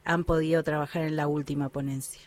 han podido trabajar en la última ponencia.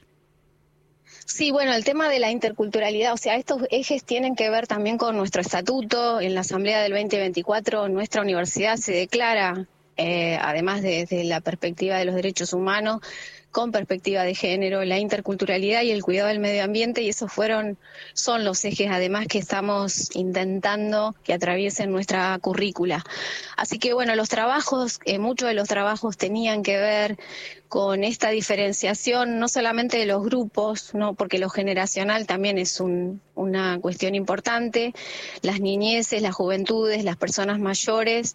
Sí, bueno, el tema de la interculturalidad, o sea, estos ejes tienen que ver también con nuestro estatuto. En la Asamblea del 2024, nuestra universidad se declara, además de la perspectiva de los derechos humanos, con perspectiva de género, la interculturalidad y el cuidado del medio ambiente, y esos son los ejes además que estamos intentando que atraviesen nuestra currícula. Así que bueno, muchos de los trabajos tenían que ver con esta diferenciación, no solamente de los grupos, no, porque lo generacional también es una cuestión importante, las niñeces, las juventudes, las personas mayores,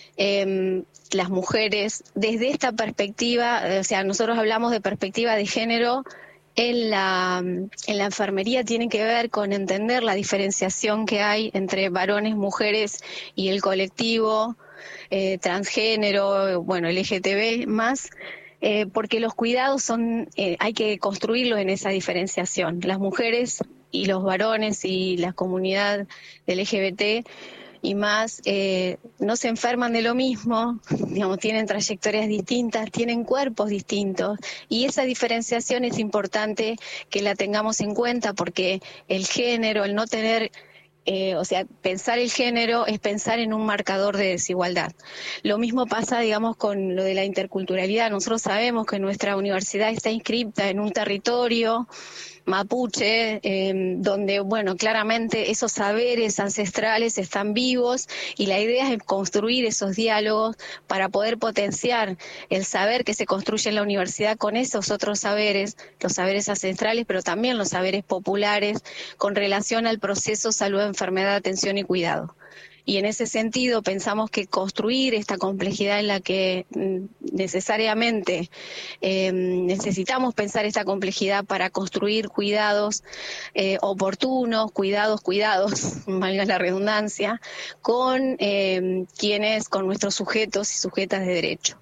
las mujeres, desde esta perspectiva, o sea, nosotros hablamos de perspectiva de género. En la enfermería tiene que ver con entender la diferenciación que hay entre varones, mujeres y el colectivo transgénero, bueno, LGTB más, porque los cuidados hay que construirlos en esa diferenciación. Las mujeres y los varones y la comunidad LGBT y más no se enferman de lo mismo, digamos, tienen trayectorias distintas, tienen cuerpos distintos, y esa diferenciación es importante que la tengamos en cuenta, porque el género, el no tener o sea, pensar el género es pensar en un marcador de desigualdad. Lo mismo pasa, digamos, con lo de la interculturalidad. Nosotros sabemos que nuestra universidad está inscripta en un territorio mapuche, donde, bueno, claramente esos saberes ancestrales están vivos, y la idea es construir esos diálogos para poder potenciar el saber que se construye en la universidad con esos otros saberes, los saberes ancestrales, pero también los saberes populares con relación al proceso salud, enfermedad, atención y cuidado. Y en ese sentido pensamos que construir esta complejidad en la que necesariamente necesitamos pensar esta complejidad para construir cuidados oportunos, cuidados, valga la redundancia, con con nuestros sujetos y sujetas de derecho.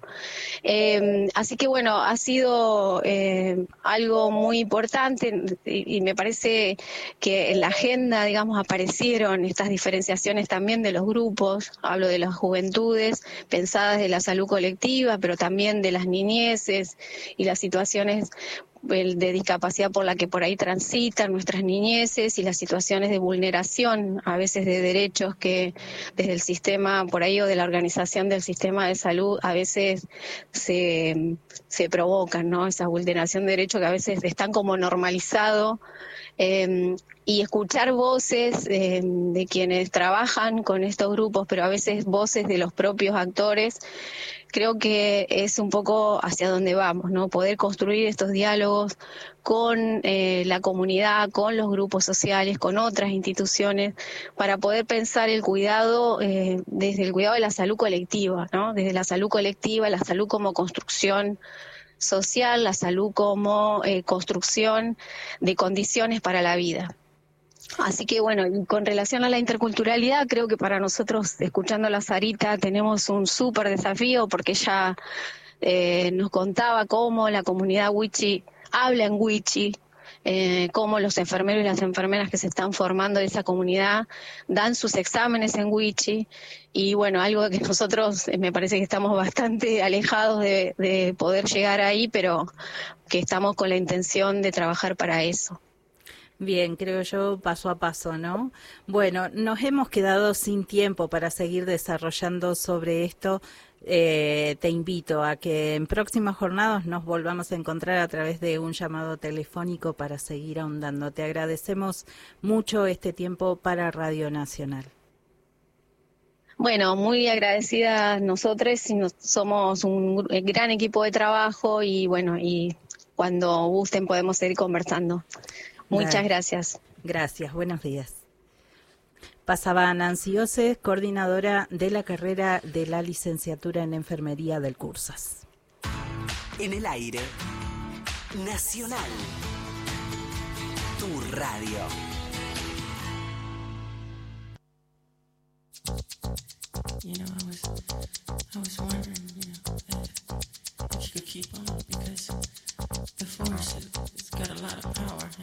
Así que bueno, ha sido algo muy importante, y me parece que en la agenda, digamos, aparecieron estas diferenciaciones también de los grupos. Hablo de las juventudes pensadas de la salud colectiva, pero también de las niñeces y las situaciones de discapacidad por la que por ahí transitan nuestras niñeces, y las situaciones de vulneración a veces de derechos que desde el sistema por ahí o de la organización del sistema de salud a veces se provocan, ¿no? Esa vulneración de derechos que a veces están como normalizado. Y escuchar voces de quienes trabajan con estos grupos, pero a veces voces de los propios actores, creo que es un poco hacia donde vamos, ¿no? Poder construir estos diálogos con la comunidad, con los grupos sociales, con otras instituciones, para poder pensar el cuidado desde el cuidado de la salud colectiva, ¿no? Desde la salud colectiva, la salud como construcción social, la salud como construcción de condiciones para la vida. Así que bueno, y con relación a la interculturalidad, creo que para nosotros, escuchando a la Sarita, tenemos un súper desafío, porque ella nos contaba cómo la comunidad wichi habla en wichi, cómo los enfermeros y las enfermeras que se están formando de esa comunidad dan sus exámenes en wichi, y bueno, algo que nosotros me parece que estamos bastante alejados de poder llegar ahí, pero que estamos con la intención de trabajar para eso. Bien, creo yo, paso a paso, ¿no? Bueno, nos hemos quedado sin tiempo para seguir desarrollando sobre esto. Te invito a que en próximas jornadas nos volvamos a encontrar a través de un llamado telefónico para seguir ahondando. Te agradecemos mucho este tiempo para Radio Nacional. Bueno, muy agradecidas nosotros, somos un gran equipo de trabajo, y bueno, y cuando gusten podemos seguir conversando. Muchas gracias. Gracias, buenos días. Pasaba Nancy Oces, coordinadora de la carrera de la licenciatura en enfermería del CURSAS. En el aire, Nacional, tu radio. You know, I was wondering, if you could keep on, because the force has got a lot of power.